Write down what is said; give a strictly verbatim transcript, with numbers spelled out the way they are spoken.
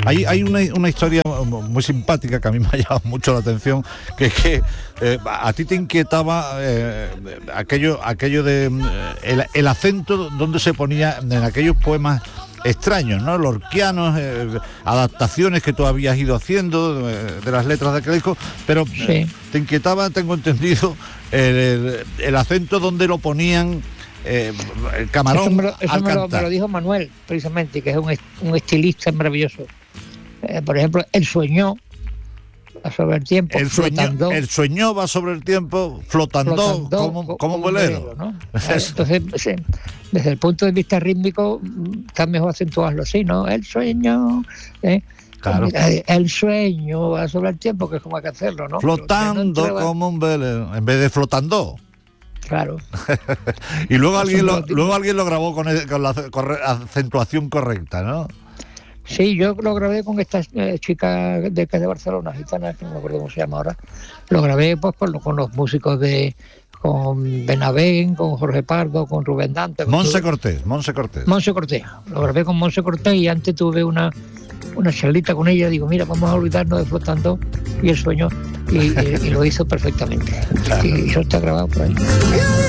Hay, hay una, una historia muy simpática que a mí me ha llamado mucho la atención, que es que eh, a ti te inquietaba eh, aquello, aquello de eh, el, el acento donde se ponía en aquellos poemas extraños, ¿no? Lorquianos, eh, adaptaciones que tú habías ido haciendo eh, de las letras de aquel disco, pero Sí. eh, te inquietaba, tengo entendido, el, el, el acento donde lo ponían eh, el Camarón. Eso, me lo, eso al me, lo, cantar. me lo dijo Manuel, precisamente, que es un, est- un estilista maravilloso. Eh, por ejemplo, El Sueño, va sobre el tiempo, El sueño, flotando, el sueño va sobre el tiempo, flotando, flotando como, co- como un velero. ¿no? Entonces, sí, desde el punto de vista rítmico, mm, está mejor acentuarlo así, ¿no? El sueño, ¿eh? Claro. Mira, el sueño va sobre el tiempo, que es como hay que hacerlo, ¿no? Flotando Pero si no entraba- como un velero, en vez de flotando. Claro. Y luego Eso alguien me lo, lo digo. luego alguien lo grabó con, el- con la corre- acentuación correcta, ¿no? Sí, yo lo grabé con esta eh, chica de que es de Barcelona, gitana, que no me acuerdo cómo se llama ahora. Lo grabé pues con, lo- con los músicos de, con Benavén, con Jorge Pardo, con Rubén Dante. con Monse todo. Cortés, Monse Cortés. Monse Cortés. Lo grabé con Monse Cortés y antes tuve una, una charlita con ella. Digo, mira, vamos a olvidarnos de Flotando y El Sueño. Y, y- y lo hizo perfectamente. Y, y eso está grabado por ahí.